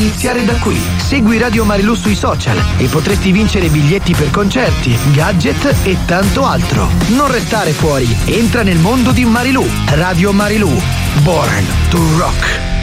iniziare da qui. Segui Radio Marilù sui social e potresti vincere biglietti per concerti, gadget e tanto altro. Non restare fuori, entra nel mondo di Marilù. Radio Marilù, Born to Rock.